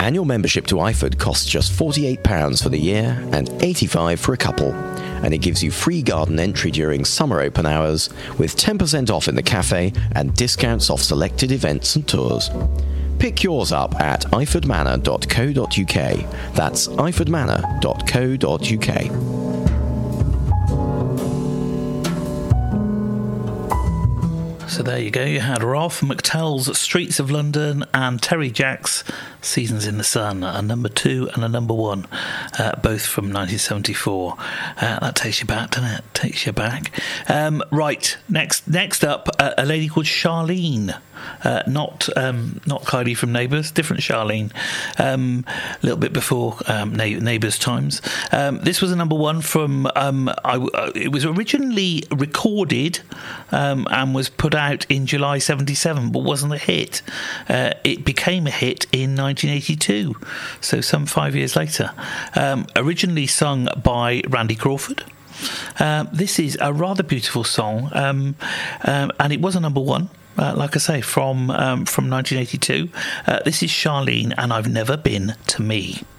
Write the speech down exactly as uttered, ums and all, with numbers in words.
Annual membership to I F A D costs just forty-eight pounds for the year and eighty-five pounds for a couple. And it gives you free garden entry during summer open hours with ten percent off in the cafe and discounts off selected events and tours. Pick yours up at iford manor dot co dot uk. That's iford manor dot co dot uk. So there you go. You had Ralph McTell's Streets of London and Terry Jacks' Seasons in the Sun, a number two and a number one, uh, both from nineteen seventy-four. Uh, that takes you back, doesn't it? Takes you back. Um, right, next next up, uh, a lady called Charlene. Uh, not um, not Kylie from Neighbours, different Charlene. Um, a little bit before um, Neighbours times. Um, this was a number one from. Um, I, uh, it was originally recorded um, and was put out in July seventy-seven, but wasn't a hit. Uh, it became a hit in nineteen eighty-two, so some five years later. Um, originally sung by Randy Crawford. Uh, this is a rather beautiful song, um, um, and it was a number one. Uh, like I say, from um, from nineteen eighty-two. Uh, this is Charlene, and I've Never Been to Me.